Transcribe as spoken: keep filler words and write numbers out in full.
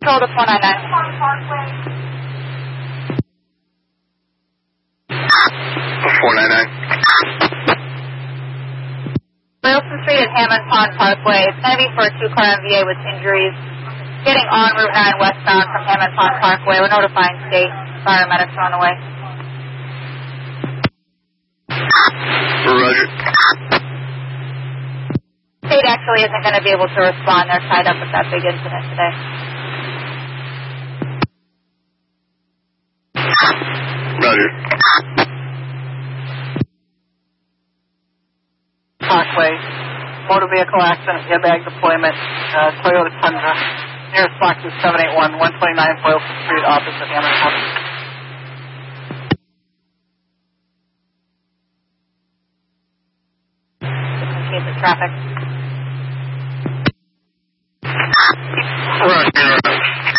control to four nine nine. four nine nine. Wilson Street at Hammond Pond Parkway. It's going to be for a two-car M V A with injuries. Getting on Route nine westbound from Hammond Pond Parkway. We're notifying state. Paramedics are on the way. Roger. State actually isn't going to be able to respond. They're tied up with that big incident today. Roger. Parkway, motor vehicle accident, airbag deployment, uh, Toyota Tundra. Nearest box is seven eight one, one twenty-nine Boylston Street, opposite Hammond Pond. Just in case of traffic.